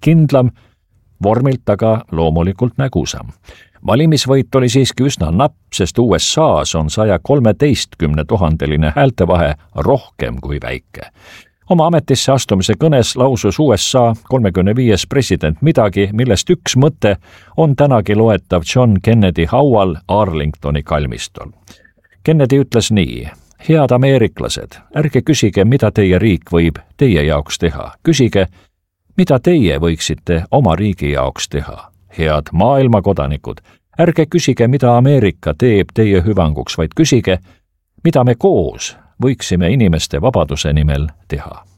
kindlam, vormilt aga loomulikult nägusam. Valimisvõit oli siiski üsna napp, sest USA-s on 113 000 häältevahe rohkem kui väike. Oma ametisse astumise kõnes lausus USA 35. president midagi, millest üks mõte on tänagi loetav John Kennedy haual Arlingtoni kalmistol. Kennedy ütles nii: head ameeriklased, ärge küsige, mida teie riik võib teie jaoks teha. Küsige, mida teie võiksite oma riigi jaoks teha. Head maailma kodanikud, ärge küsige, mida Ameerika teeb teie hüvanguks, vaid küsige, mida me koos võiksime inimeste vabaduse nimel teha.